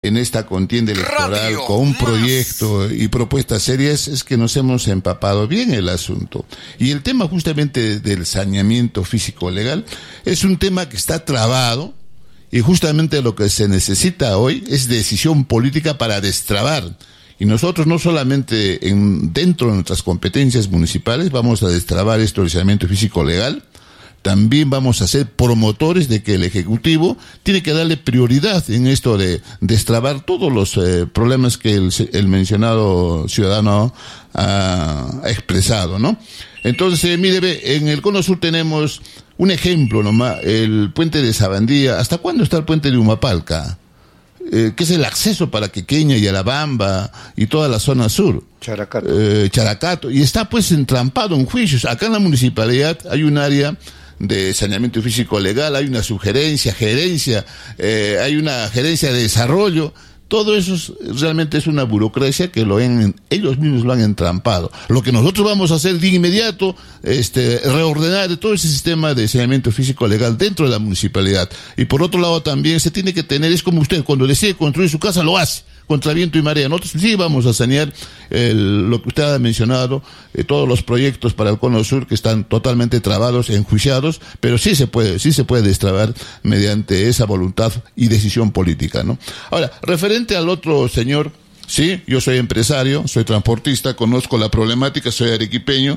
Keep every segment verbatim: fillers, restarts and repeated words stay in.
en esta contienda electoral Radio con un proyecto más. Y propuestas serias, es que nos hemos empapado bien el asunto. Y el tema justamente del saneamiento físico legal es un tema que está trabado, y justamente lo que se necesita hoy es decisión política para destrabar. Y nosotros no solamente en, dentro de nuestras competencias municipales vamos a destrabar esto del saneamiento físico legal, también vamos a ser promotores de que el Ejecutivo tiene que darle prioridad en esto de destrabar todos los eh, problemas que el, el mencionado ciudadano ha, ha expresado, ¿no? Entonces, mire, en el Cono Sur tenemos un ejemplo nomás, el puente de Sabandía. ¿Hasta cuándo está el puente de Humapalca? Eh, que es el acceso para Quequeña y Alabamba y toda la zona sur. Characato. Eh, Characato. Y está pues entrampado en juicios. Acá en la municipalidad hay un área de saneamiento físico legal, hay una sugerencia, gerencia, eh, hay una gerencia de desarrollo. Todo eso es, realmente es una burocracia que lo en, ellos mismos lo han entrampado. Lo que nosotros vamos a hacer de inmediato, este, reordenar todo ese sistema de saneamiento físico legal dentro de la municipalidad. Y por otro lado también se tiene que tener, es como usted, cuando decide construir su casa lo hace, contra viento y marea. Nosotros sí vamos a sanear el, lo que usted ha mencionado, eh, todos los proyectos para el Cono Sur que están totalmente trabados, enjuiciados, pero sí se puede, sí se puede destrabar mediante esa voluntad y decisión política, ¿no? Ahora, referente al otro señor, sí, yo soy empresario, soy transportista, conozco la problemática, soy arequipeño,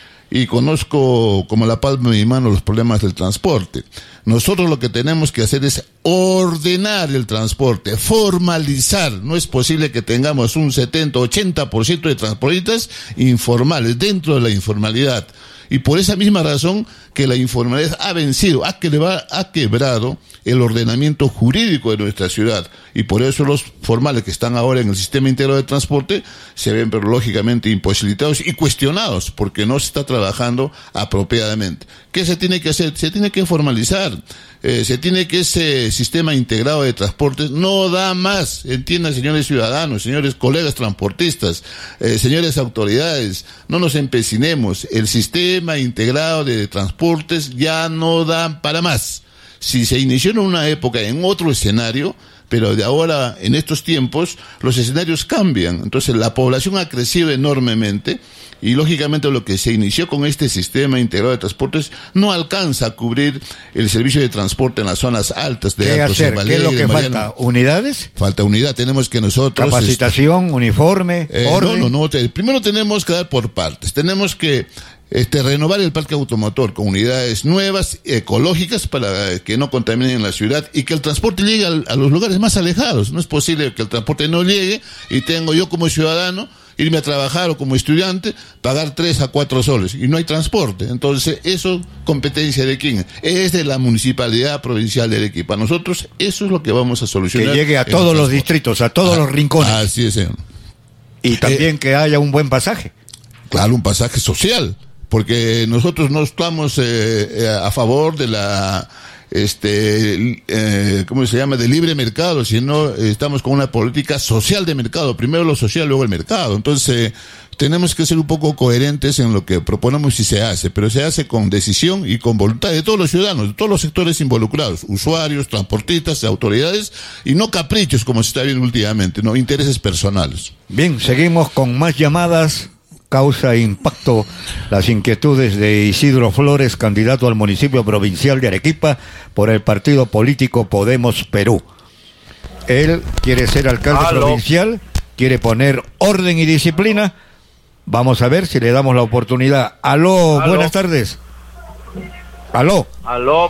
y conozco como la palma de mi mano los problemas del transporte. Nosotros lo que tenemos que hacer es ordenar el transporte, formalizar. No es posible que tengamos un setenta, ochenta por ciento de transportistas informales, dentro de la informalidad. Y por esa misma razón que la informalidad ha vencido, ha quebrado, ha quebrado el ordenamiento jurídico de nuestra ciudad. Y por eso los formales que están ahora en el sistema integrado de transporte se ven, pero lógicamente, imposibilitados y cuestionados porque no se está trabajando apropiadamente. ¿Qué se tiene que hacer? Se tiene que formalizar. Eh, se tiene que ese sistema integrado de transportes no da más. Entiendan, señores ciudadanos, señores colegas transportistas, eh, señores autoridades, no nos empecinemos. El sistema integrado de transportes ya no da para más. Si se inició en una época, en otro escenario, pero de ahora, en estos tiempos, los escenarios cambian. Entonces, la población ha crecido enormemente y, lógicamente, lo que se inició con este sistema integrado de transportes no alcanza a cubrir el servicio de transporte en las zonas altas de ¿Qué Alto hacer? Cebalé, ¿Qué es lo que Mariano. falta? ¿Unidades? Falta unidad. Tenemos que nosotros... Capacitación, este, uniforme, eh, orden. No, no, no. Te, primero tenemos que dar por partes. Tenemos que... Este, renovar el parque automotor con unidades nuevas, ecológicas, para que no contaminen la ciudad y que el transporte llegue a, a los lugares más alejados. No es posible que el transporte no llegue y tengo yo como ciudadano irme a trabajar o como estudiante, pagar tres a cuatro soles y no hay transporte. Entonces, eso, competencia de quién? Es de la Municipalidad Provincial de Arequipa. Nosotros, eso es lo que vamos a solucionar. Que llegue a todos los distritos, a todos ah, los rincones. Así es, señor. Y también eh, que haya un buen pasaje. Claro, un pasaje social. Porque nosotros no estamos eh, a favor de la, este, eh, ¿cómo se llama?, de libre mercado, sino estamos con una política social de mercado. Primero lo social, luego el mercado. Entonces, tenemos que ser un poco coherentes en lo que proponemos y se hace, pero se hace con decisión y con voluntad de todos los ciudadanos, de todos los sectores involucrados, usuarios, transportistas, autoridades, y no caprichos como se está viendo últimamente, no intereses personales. Bien, seguimos con más llamadas. Causa impacto las inquietudes de Isidro Flores, candidato al municipio provincial de Arequipa por el partido político Podemos Perú. Él quiere ser alcalde Aló. provincial, quiere poner orden y disciplina. Vamos a ver si le damos la oportunidad. Aló, Aló. Buenas tardes. Aló. Aló.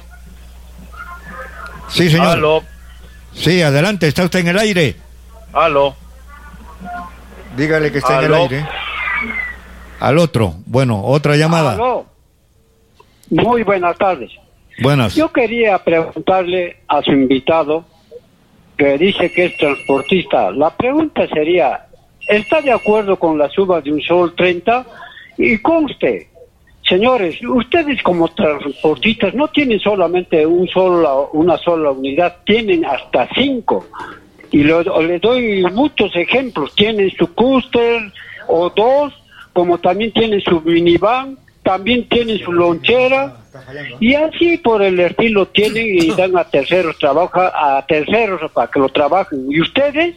Sí, señor. Aló. Sí, adelante, está usted en el aire. Aló. Dígale que está Aló. en el aire. Al otro, bueno, otra llamada. Aló. Muy buenas tardes. Buenas. Yo quería preguntarle a su invitado, que dice que es transportista. La pregunta sería, ¿está de acuerdo con la suba de un sol treinta? Y conste, señores, ustedes como transportistas no tienen solamente un solo, una sola unidad, tienen hasta cinco. Y lo, le doy muchos ejemplos. Tienen su cúster o dos, como también tienen su minivan, también tienen su lonchera, Y así por el estilo tienen y dan a terceros trabaja a terceros para que lo trabajen. ¿Y ustedes?